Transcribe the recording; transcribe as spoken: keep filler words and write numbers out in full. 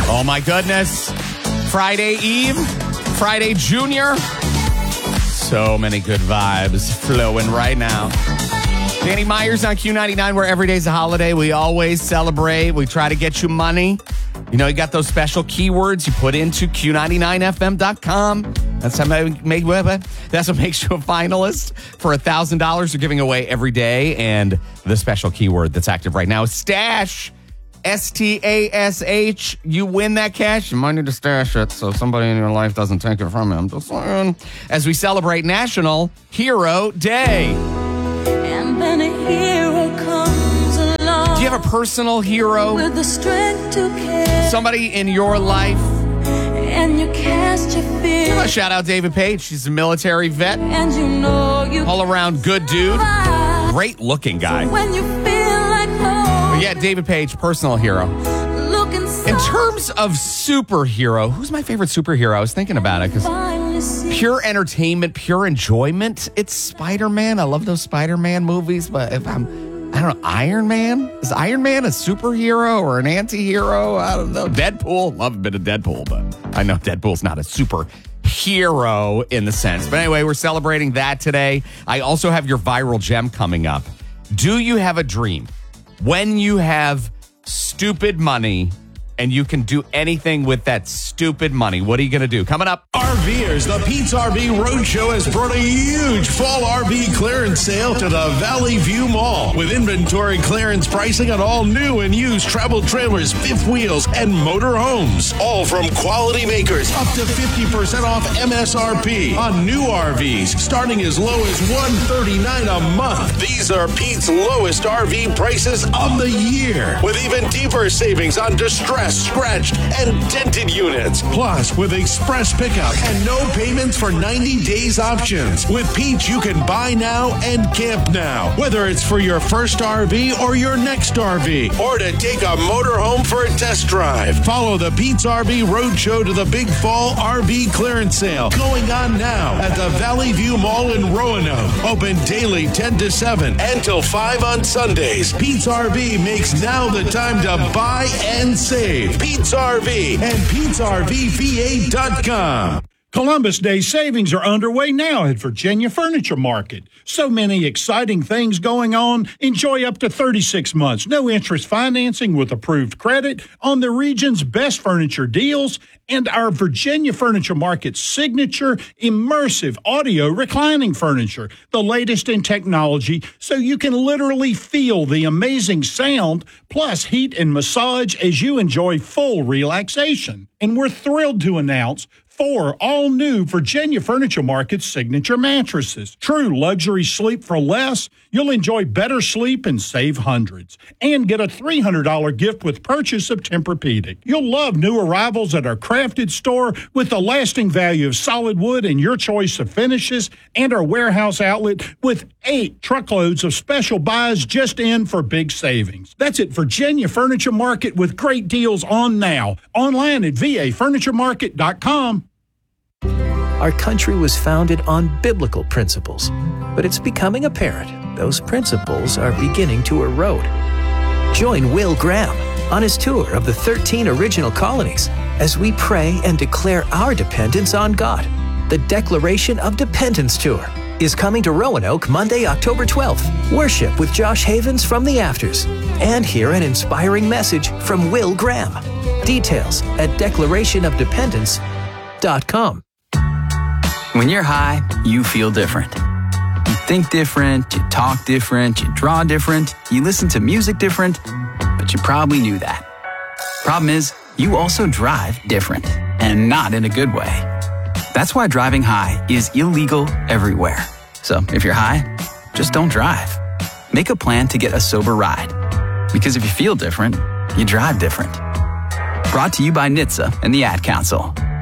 Oh my goodness. Friday Eve, Friday Junior. So many good vibes flowing right now. Danny Myers on Q ninety-nine, where every day's a holiday. We always celebrate. We try to get you money. You know, you got those special keywords you put into Q ninety-nine F M dot com. That's how make, that's what makes you a finalist for one thousand dollars we're giving away every day. And the special keyword that's active right now is stash. S T A S H. You win that cash. You might need to stash it so somebody in your life doesn't take it from you. I'm just saying. As we celebrate National Hero Day. And then a hero comes along. Do you have a personal hero? With the strength to care. Somebody in your life? And you cast your fear. Give a shout out David Page. She's a military vet. And you know you all around good dude. Great looking guy. So when you feel like home. Yeah, David Page, personal hero. In terms of superhero, who's my favorite superhero? I was thinking about it because pure entertainment, pure enjoyment. It's Spider-Man. I love those Spider-Man movies, but if I'm, I don't know, Iron Man? Is Iron Man a superhero or an anti-hero? I don't know. Deadpool. Love a bit of Deadpool, but I know Deadpool's not a superhero in the sense. But anyway, we're celebrating that today. I also have your viral gem coming up. Do you have a dream? When you have stupid money and you can do anything with that stupid money, what are you going to do? Coming up. RVers, the Pete's R V Roadshow has brought a huge fall R V clearance sale to the Valley View Mall with inventory clearance pricing on all new and used travel trailers, fifth wheels, and motor homes. All from quality makers, up to fifty percent off M S R P on new R Vs, starting as low as one hundred thirty-nine dollars a month. These are Pete's lowest R V prices of the year, with even deeper savings on distressed, scratched, and dented units. Plus, with express pickup and no payments for ninety days options. With Pete's, you can buy now and camp now, whether it's for your first R V or your next R V, or to take a motorhome for a test drive. Follow the Pete's R V Roadshow to the Big Fall R V Clearance Sale going on now at the Valley View Mall in Roanoke. Open daily ten to seven and till five on Sundays. Pete's R V makes now the time to buy and save. Pete's R V and Pete's R V V A dot com. Columbus Day savings are underway now at Virginia Furniture Market. So many exciting things going on. Enjoy up to thirty-six months, no interest financing with approved credit on the region's best furniture deals and our Virginia Furniture Market signature immersive audio reclining furniture, the latest in technology, so you can literally feel the amazing sound, plus heat and massage as you enjoy full relaxation. And we're thrilled to announce four all-new Virginia Furniture Market signature mattresses. True luxury sleep for less. You'll enjoy better sleep and save hundreds. And get a three hundred dollars gift with purchase of Tempur-Pedic. You'll love new arrivals at our crafted store with the lasting value of solid wood and your choice of finishes, and our warehouse outlet with eight truckloads of special buys just in for big savings. That's at Virginia Furniture Market with great deals on now. Online at V A furniture market dot com. Our country was founded on biblical principles, but it's becoming apparent those principles are beginning to erode. Join Will Graham on his tour of the thirteen original colonies as we pray and declare our dependence on God. The Declaration of Dependence Tour is coming to Roanoke Monday, October twelfth. Worship with Josh Havens from the Afters and hear an inspiring message from Will Graham. Details at declaration of dependence dot com. When you're high, you feel different. You think different, you talk different, you draw different, you listen to music different, but you probably knew that. Problem is, you also drive different, and not in a good way. That's why driving high is illegal everywhere. So if you're high, just don't drive. Make a plan to get a sober ride. Because if you feel different, you drive different. Brought to you by N H T S A and the Ad Council.